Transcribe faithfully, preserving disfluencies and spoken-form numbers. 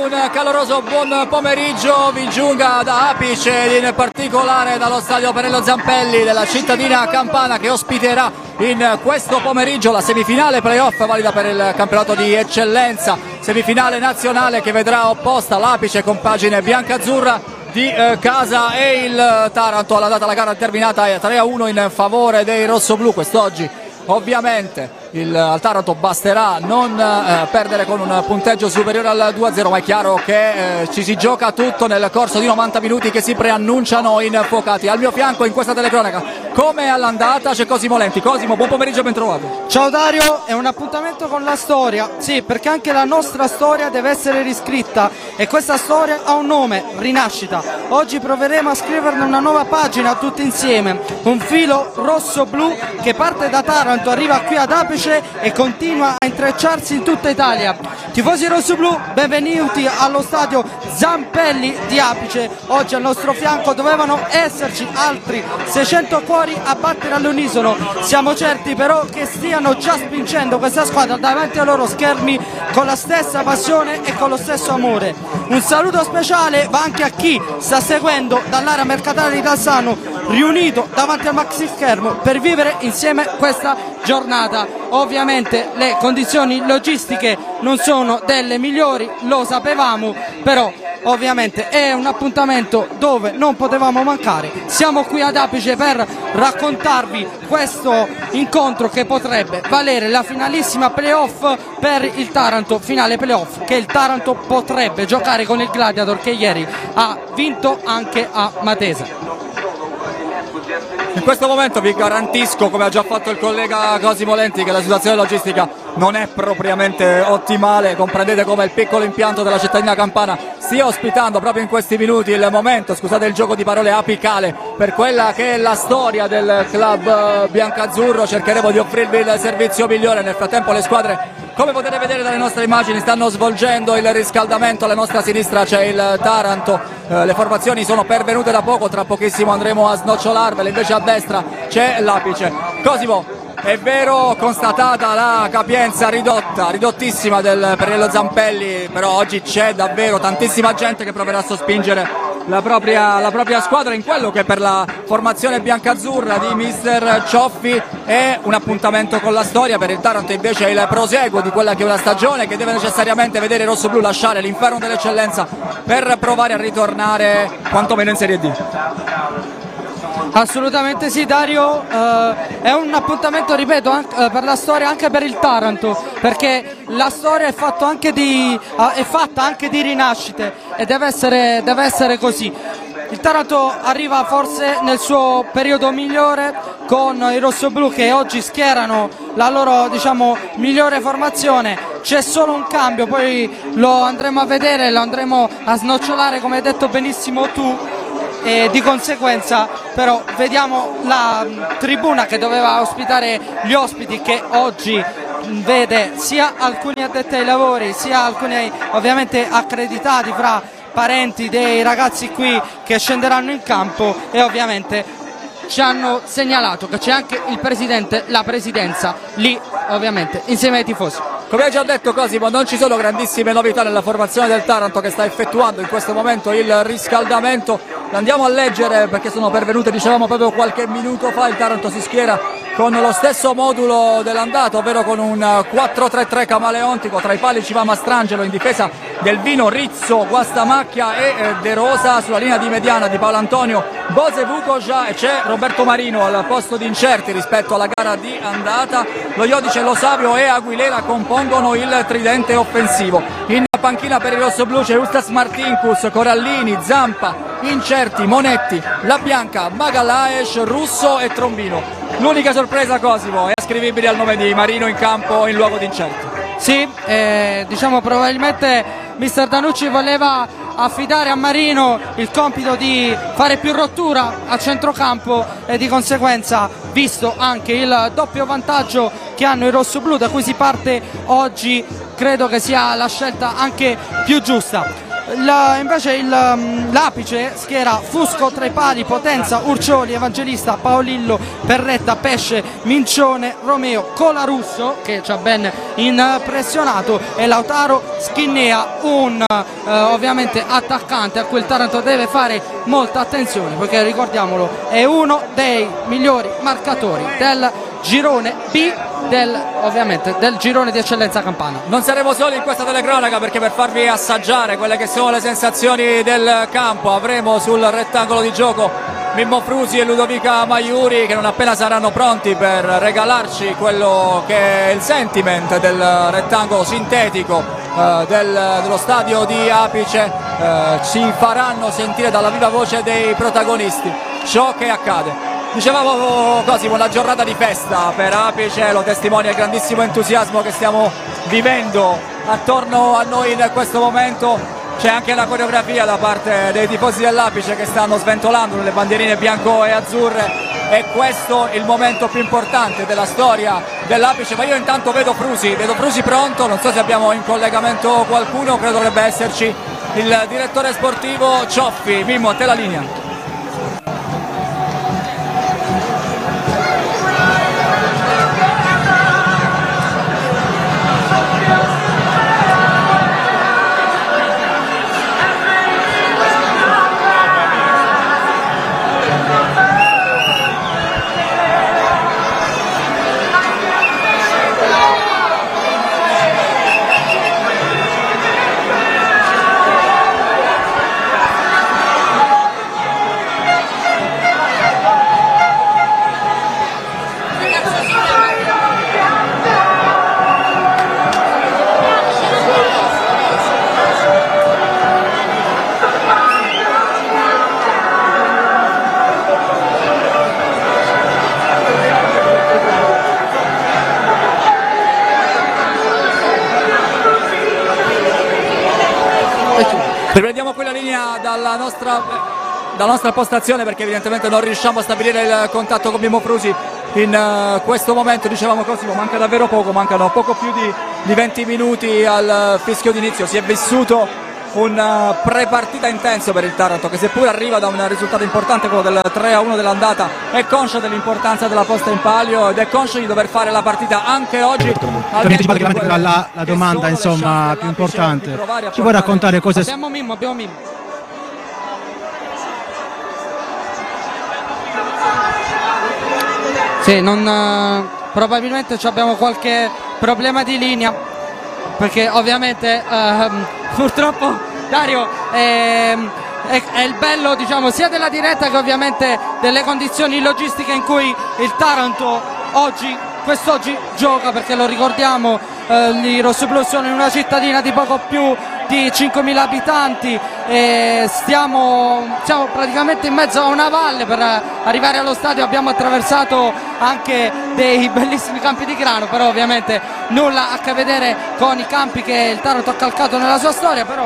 un caloroso buon pomeriggio vi giunga da Apice, in particolare dallo stadio Perello Zampelli della cittadina campana, che ospiterà in questo pomeriggio la semifinale playoff valida per il campionato di eccellenza, semifinale nazionale che vedrà opposta l'Apice, compagine biancazzurra di eh, casa, e il Taranto. Alla data la gara terminata è tre a uno in favore dei rossoblù. Quest'oggi ovviamente il, al Taranto basterà non eh, perdere con un punteggio superiore al due a zero, ma è chiaro che eh, ci si gioca tutto nel corso di novanta minuti che si preannunciano infuocati. Al mio fianco in questa telecronaca, come all'andata, c'è Cosimo Lenti. Cosimo, buon pomeriggio e ben trovato. Ciao Dario, è un appuntamento con la storia, sì, perché anche la nostra storia deve essere riscritta e questa storia ha un nome, rinascita. Oggi proveremo a scriverne una nuova pagina tutti insieme, un filo rosso-blu che parte da Taranto, arriva qui ad Apice e continua a intrecciarsi in tutta Italia. Tifosi rossoblù, benvenuti allo stadio Zampelli di Apice. Oggi al nostro fianco dovevano esserci altri seicento cuori a battere all'unisono. Siamo certi però che stiano già spingendo questa squadra davanti ai loro schermi con la stessa passione e con lo stesso amore. Un saluto speciale va anche a chi sta seguendo dall'area mercatale di Calzano, riunito davanti al maxi schermo per vivere insieme questa giornata. Ovviamente le condizioni logistiche non sono delle migliori, lo sapevamo, però ovviamente è un appuntamento dove non potevamo mancare. Siamo qui ad Apice per raccontarvi questo incontro che potrebbe valere la finalissima playoff per il Taranto, finale playoff che il Taranto potrebbe giocare con il Gladiator, che ieri ha vinto anche a Matesa. In questo momento vi garantisco, come ha già fatto il collega Cosimo Lenti, che la situazione logistica non è propriamente ottimale. Comprendete come il piccolo impianto della cittadina campana stia ospitando proprio in questi minuti il momento, scusate il gioco di parole, apicale per quella che è la storia del club biancazzurro. Cercheremo di offrirvi il servizio migliore. Nel frattempo le squadre, come potete vedere dalle nostre immagini, stanno svolgendo il riscaldamento. Alla nostra sinistra c'è il Taranto, eh, le formazioni sono pervenute da poco, tra pochissimo andremo a snocciolarvele. Invece a destra c'è l'Apice. Cosimo, è vero, constatata la capienza ridotta, ridottissima del Perello Zampelli, però oggi c'è davvero tantissima gente che proverà a sospingere la propria, la propria squadra in quello che per la formazione biancazzurra di mister Cioffi è un appuntamento con la storia. Per il Taranto invece è il proseguo di quella che è una stagione che deve necessariamente vedere i rossoblù lasciare l'inferno dell'eccellenza per provare a ritornare quantomeno in Serie D. Assolutamente sì Dario, eh, è un appuntamento, ripeto, anche, eh, per la storia, anche per il Taranto, perché la storia è, fatto anche di, eh, è fatta anche di rinascite e deve essere, deve essere così. Il Taranto arriva forse nel suo periodo migliore con i rossoblù che oggi schierano la loro, diciamo, migliore formazione. C'è solo un cambio, poi lo andremo a vedere, lo andremo a snocciolare come hai detto benissimo tu. E di conseguenza però vediamo la mh, tribuna che doveva ospitare gli ospiti, che oggi mh, vede sia alcuni addetti ai lavori sia alcuni ovviamente accreditati fra parenti dei ragazzi qui che scenderanno in campo, e ovviamente ci hanno segnalato che c'è anche il presidente, la presidenza lì ovviamente insieme ai tifosi. Come hai già detto Cosimo, non ci sono grandissime novità nella formazione del Taranto, che sta effettuando in questo momento il riscaldamento. Andiamo a leggere perché sono pervenute, dicevamo proprio qualche minuto fa. Il Taranto si schiera con lo stesso modulo dell'andata, ovvero con un quattro tre tre camaleontico. Tra i pali ci va Mastrangelo, in difesa del Vino, Rizzo, Guastamacchia e eh, De Rosa. Sulla linea di mediana di Paolo Antonio, Bose Vukoja, e c'è Roberto Marino al posto di incerti rispetto alla gara di andata. Lo Iodice, Lo Savio e Aguilera compongono il tridente offensivo. In panchina per i rossoblù c'è Ustas Martinkus, Corallini, Zampa, Incerti, Monetti, La Bianca, Magalaes, Russo e Trombino. L'unica sorpresa, Cosimo, è ascrivibile al nome di Marino in campo in luogo di Incerti. Sì, eh, diciamo probabilmente mister Danucci voleva affidare a Marino il compito di fare più rottura a centrocampo e di conseguenza, visto anche il doppio vantaggio che hanno i rossoblù da cui si parte oggi, credo che sia la scelta anche più giusta. La, invece il, l'Apice schiera Fusco tra i pali, Potenza, Urcioli, Evangelista, Paolillo, Perretta, Pesce, Mincione, Romeo, Colarusso che ci ha ben impressionato e Lautaro Schinnea, un eh, ovviamente attaccante a cui il Taranto deve fare molta attenzione perché ricordiamolo è uno dei migliori marcatori del girone B del, ovviamente del girone di eccellenza campana. Non saremo soli in questa telecronaca perché per farvi assaggiare quelle che sono le sensazioni del campo avremo sul rettangolo di gioco Mimmo Frusi e Ludovica Maiuri che non appena saranno pronti per regalarci quello che è il sentiment del rettangolo sintetico eh, del, dello stadio di Apice, eh, ci faranno sentire dalla viva voce dei protagonisti ciò che accade. Dicevamo Cosimo, una giornata di festa per Apice, lo testimonia il grandissimo entusiasmo che stiamo vivendo attorno a noi in questo momento. C'è anche la coreografia da parte dei tifosi dell'Apice che stanno sventolando le bandierine bianco e azzurre. E questo è il momento più importante della storia dell'Apice. Ma io intanto vedo Frusi, vedo Frusi pronto, non so se abbiamo in collegamento qualcuno, credo dovrebbe esserci il direttore sportivo Cioffi. Mimmo, a te la linea. Riprendiamo qui la linea dalla nostra, dalla nostra postazione perché evidentemente non riusciamo a stabilire il contatto con Mimmo Frusi in uh, questo momento. Dicevamo Cosimo, manca davvero poco, mancano poco più di, di venti minuti al fischio d'inizio. Si è vissuto un uh, pre-partita intenso per il Taranto che seppur arriva da un risultato importante, quello del tre a uno dell'andata, è conscio dell'importanza della posta in palio ed è conscio di dover fare la partita anche oggi. La, la, la domanda insomma più importante, ci puoi raccontare cosa... Abbiamo Mimmo, abbiamo Mimmo. Sì, non, uh, probabilmente abbiamo qualche problema di linea perché ovviamente uh, purtroppo Dario è, è, è il bello diciamo sia della diretta che ovviamente delle condizioni logistiche in cui il Taranto oggi quest'oggi gioca, perché lo ricordiamo eh, i rossoblù sono in una cittadina di poco più di cinquemila abitanti e stiamo, siamo praticamente in mezzo a una valle. Per arrivare allo stadio abbiamo attraversato anche dei bellissimi campi di grano, però ovviamente nulla a che vedere con i campi che il Taranto ha calcato nella sua storia, però